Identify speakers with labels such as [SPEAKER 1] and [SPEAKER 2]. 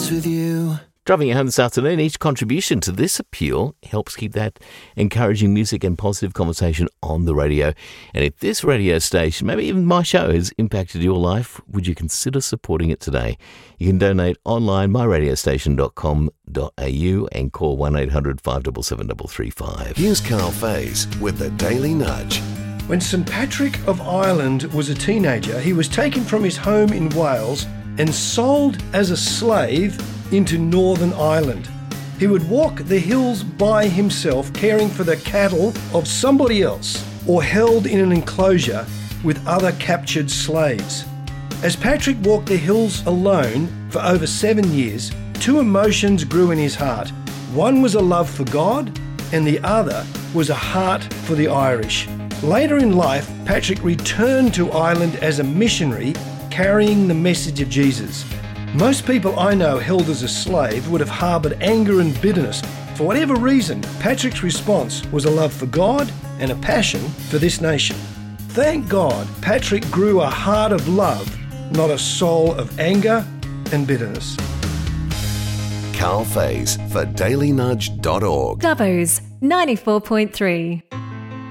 [SPEAKER 1] honest with you.
[SPEAKER 2] Driving you home this afternoon, each contribution to this appeal helps keep that encouraging music and positive conversation on the radio. And if this radio station, maybe even my show, has impacted your life, would you consider supporting it today? You can donate online, myradiostation.com.au, and call 1800 577 335.
[SPEAKER 3] Here's Carl Faze with the Daily Nudge.
[SPEAKER 4] When St Patrick of Ireland was a teenager, he was taken from his home in Wales and sold as a slave into Northern Ireland. He would walk the hills by himself, caring for the cattle of somebody else, or held in an enclosure with other captured slaves. As Patrick walked the hills alone for over 7 years, two emotions grew in his heart. One was a love for God, and the other was a heart for the Irish. Later in life, Patrick returned to Ireland as a missionary, carrying the message of Jesus. Most people I know held as a slave would have harboured anger and bitterness. For whatever reason, Patrick's response was a love for God and a passion for this nation. Thank God, Patrick grew a heart of love, not a soul of anger and bitterness.
[SPEAKER 3] Carl Faze for dailynudge.org.
[SPEAKER 5] Dubbo's 94.3.